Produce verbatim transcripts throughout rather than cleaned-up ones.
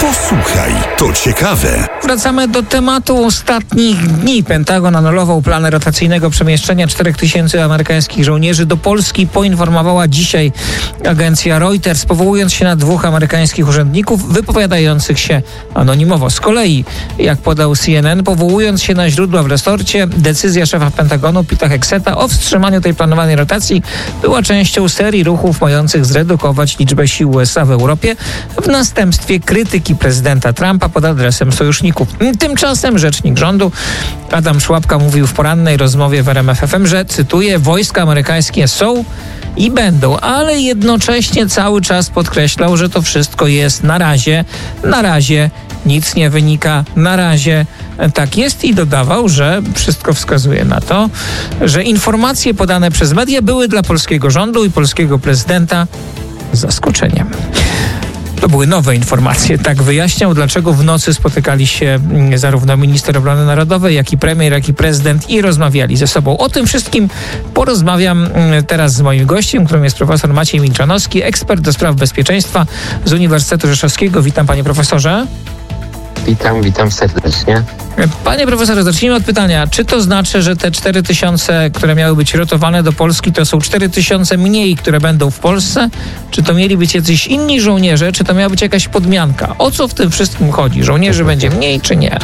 Posłuchaj, to ciekawe. Wracamy do tematu ostatnich dni. Pentagon anulował plany rotacyjnego przemieszczenia czterech tysięcy amerykańskich żołnierzy do Polski. Poinformowała dzisiaj agencja Reuters, powołując się na dwóch amerykańskich urzędników wypowiadających się anonimowo. Z kolei, jak podał C N N, powołując się na źródła w resorcie, decyzja szefa Pentagonu Petera Hexeta o wstrzymaniu tej planowanej rotacji była częścią serii ruchów mających zredukować liczbę sił U S A w Europie w następstwie krytyki prezydenta Trumpa pod adresem sojuszników. Tymczasem rzecznik rządu Adam Szłapka mówił w porannej rozmowie w R M F F M, że, cytuję, wojska amerykańskie są i będą, ale jednocześnie cały czas podkreślał, że to wszystko jest na razie, na razie nic nie wynika, na razie tak jest i dodawał, że wszystko wskazuje na to, że informacje podane przez media były dla polskiego rządu i polskiego prezydenta zaskoczeniem. To były nowe informacje. Tak wyjaśniał, dlaczego w nocy spotykali się zarówno minister obrony narodowej, jak i premier, jak i prezydent i rozmawiali ze sobą. O tym wszystkim porozmawiam teraz z moim gościem, którym jest profesor Maciej Milczanowski, ekspert do spraw bezpieczeństwa z Uniwersytetu Rzeszowskiego. Witam, panie profesorze. Witam, witam serdecznie. Panie profesorze, zacznijmy od pytania. Czy to znaczy, że te cztery tysiące, które miały być rotowane do Polski, to są cztery tysiące mniej, które będą w Polsce? Czy to mieli być jacyś inni żołnierze? Czy to miała być jakaś podmianka? O co w tym wszystkim chodzi? Żołnierzy będzie mniej, czy nie?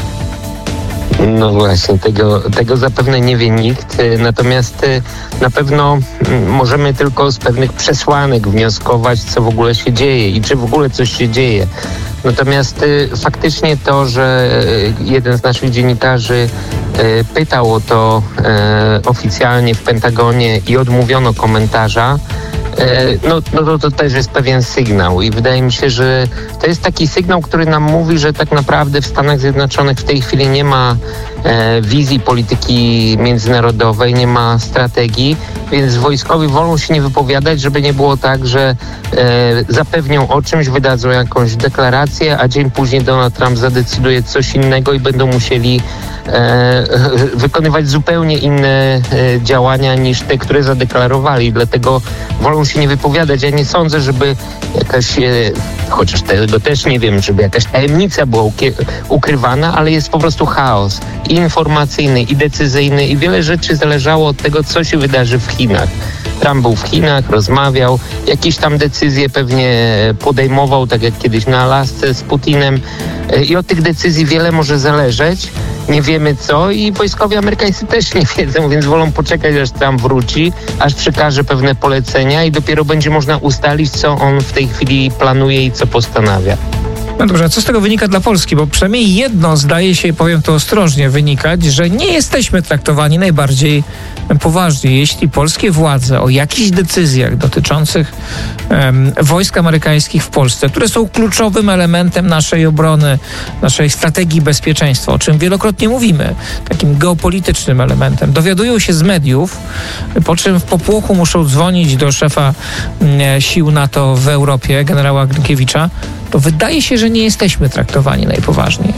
No właśnie, tego, tego zapewne nie wie nikt, natomiast na pewno możemy tylko z pewnych przesłanek wnioskować, co w ogóle się dzieje i czy w ogóle coś się dzieje. Natomiast faktycznie to, że jeden z naszych dziennikarzy pytał o to oficjalnie w Pentagonie i odmówiono komentarza, No, no to, to też jest pewien sygnał i wydaje mi się, że to jest taki sygnał, który nam mówi, że tak naprawdę w Stanach Zjednoczonych w tej chwili nie ma e, wizji polityki międzynarodowej, nie ma strategii, więc wojskowi wolą się nie wypowiadać, żeby nie było tak, że e, zapewnią o czymś, wydadzą jakąś deklarację, a dzień później Donald Trump zadecyduje coś innego i będą musieli e, wykonywać zupełnie inne e, działania niż te, które zadeklarowali. Dlatego wolą się nie wypowiadać. Ja nie sądzę, żeby jakaś, e, chociaż tego też nie wiem, żeby jakaś tajemnica była ukie- ukrywana, ale jest po prostu chaos i informacyjny, i decyzyjny i wiele rzeczy zależało od tego, co się wydarzy w Chinach. Trump był w Chinach, rozmawiał, jakieś tam decyzje pewnie podejmował, tak jak kiedyś na Alasce z Putinem e, i od tych decyzji wiele może zależeć. Nie wiemy co i wojskowi amerykańscy też nie wiedzą, więc wolą poczekać, aż Trump wróci, aż przekaże pewne polecenia i dopiero będzie można ustalić, co on w tej chwili planuje i co postanawia. No dobrze, a co z tego wynika dla Polski? Bo przynajmniej jedno zdaje się, powiem to ostrożnie, wynikać, że nie jesteśmy traktowani najbardziej poważnie. Jeśli polskie władze o jakichś decyzjach dotyczących um, wojsk amerykańskich w Polsce, które są kluczowym elementem naszej obrony, naszej strategii bezpieczeństwa, o czym wielokrotnie mówimy, takim geopolitycznym elementem, dowiadują się z mediów, po czym w popłochu muszą dzwonić do szefa um, sił NATO w Europie, generała Grykiewicza, to wydaje się, że nie jesteśmy traktowani najpoważniej.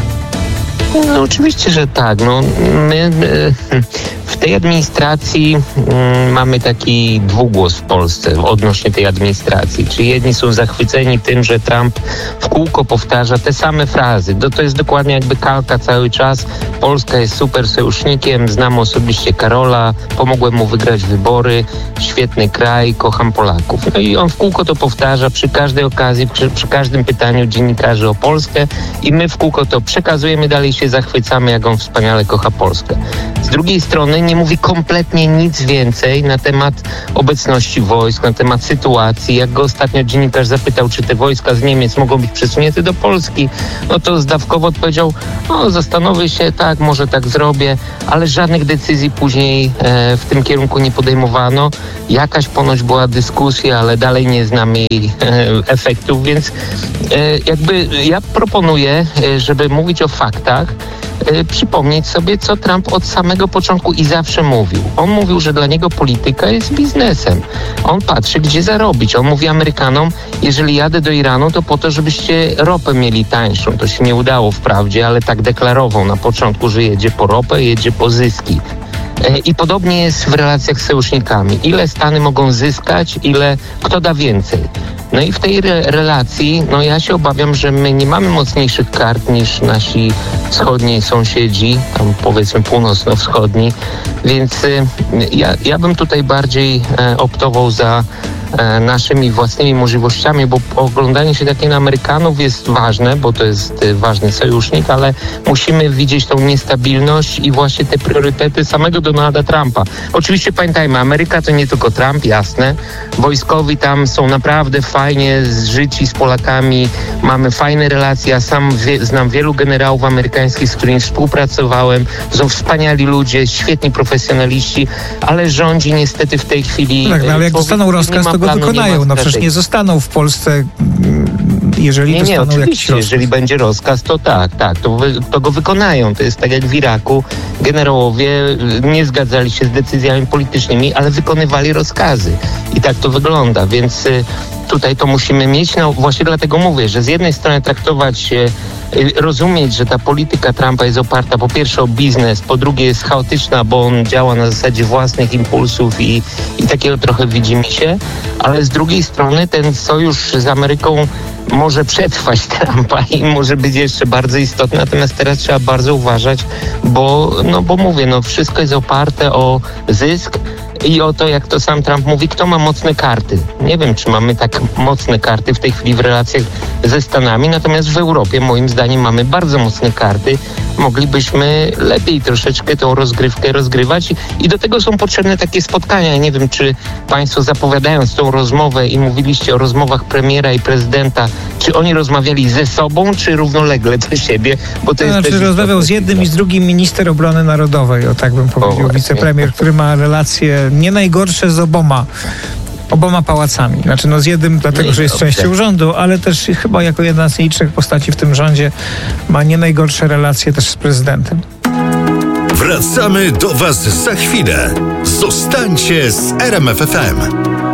No oczywiście, że tak. No, my w tej administracji mm, mamy taki dwugłos w Polsce odnośnie tej administracji. Czy jedni są zachwyceni tym, że Trump w kółko powtarza te same frazy. To, to jest dokładnie jakby kalka cały czas. Polska jest super sojusznikiem, znam osobiście Karola, pomogłem mu wygrać wybory, świetny kraj, kocham Polaków. No i on w kółko to powtarza przy każdej okazji, przy, przy każdym pytaniu dziennikarzy o Polskę i my w kółko to przekazujemy dalej, się zachwycamy, jak on wspaniale kocha Polskę. Z drugiej strony nie mówi kompletnie nic więcej na temat obecności wojsk, na temat sytuacji. Jak go ostatnio dziennikarz zapytał, czy te wojska z Niemiec mogą być przesunięte do Polski, no to zdawkowo odpowiedział, no zastanowię się, tak, może tak zrobię, ale żadnych decyzji później e, w tym kierunku nie podejmowano. Jakaś ponoć była dyskusja, ale dalej nie znamy jej e, efektów, więc e, jakby ja proponuję, e, żeby mówić o faktach, e, przypomnieć sobie, co Trump od samego początku i zawsze mówił. On mówił, że dla niego polityka jest biznesem. On patrzy, gdzie zarobić. On mówi Amerykanom, jeżeli jadę do Iranu, to po to, żebyście ropę mieli tańszą. To się nie udało wprawdzie, ale tak deklarował na początku, że jedzie po ropę, jedzie po zyski. I podobnie jest w relacjach z sojusznikami. Ile Stany mogą zyskać, ile, kto da więcej. No i w tej re- relacji, no ja się obawiam, że my nie mamy mocniejszych kart niż nasi wschodni sąsiedzi, tam powiedzmy północno-wschodni, więc y, ja, ja bym tutaj bardziej e, optował za e, naszymi własnymi możliwościami, bo oglądanie się takie na Amerykanów jest ważne, bo to jest y, ważny sojusznik, ale musimy widzieć tą niestabilność i właśnie te priorytety samego Donalda Trumpa. Oczywiście pamiętajmy, Ameryka to nie tylko Trump, jasne. Wojskowi tam są naprawdę fajnie zżyci z Polakami, mamy fajne relacje. Ja sam wie, znam wielu generałów amerykańskich, z którymi współpracowałem. Są wspaniali ludzie, świetni profesjonaliści, ale rządzi niestety w tej chwili... Tak, no ale jak dostaną rozkaz, to go planu, wykonają. No przecież nie zostaną w Polsce, jeżeli nie, nie, dostaną oczywiście, jakiś rozkaz. Jeżeli będzie rozkaz, to tak, tak, to, wy, to go wykonają. To jest tak jak w Iraku. Generałowie nie zgadzali się z decyzjami politycznymi, ale wykonywali rozkazy. I tak to wygląda, więc y, tutaj to musimy mieć. No właśnie dlatego mówię, że z jednej strony traktować, y, rozumieć, że ta polityka Trumpa jest oparta po pierwsze o biznes, po drugie jest chaotyczna, bo on działa na zasadzie własnych impulsów i, i takiego trochę widzimisię, ale z drugiej strony ten sojusz z Ameryką może przetrwać Trumpa i może być jeszcze bardzo istotny, natomiast teraz trzeba bardzo uważać, bo, no bo mówię, no wszystko jest oparte o zysk i o to, jak to sam Trump mówi, kto ma mocne karty. Nie wiem, czy mamy tak mocne karty w tej chwili w relacjach ze Stanami, natomiast w Europie moim zdaniem mamy bardzo mocne karty. Moglibyśmy lepiej troszeczkę tą rozgrywkę rozgrywać i do tego są potrzebne takie spotkania. Nie wiem, czy państwo zapowiadając tą rozmowę i mówiliście o rozmowach premiera i prezydenta, czy oni rozmawiali ze sobą, czy równolegle do siebie? Bo to, to jest znaczy rozmawiał z jednym i z drugim minister obrony narodowej, o tak bym powiedział, o, wicepremier, który ma relacje nie najgorsze z oboma. Oboma pałacami. Znaczy no z jednym dlatego, no że jest dobrze. Częścią rządu, ale też chyba jako jedna z licznych postaci w tym rządzie ma nie najgorsze relacje też z prezydentem. Wracamy do Was za chwilę. Zostańcie z R M F F M.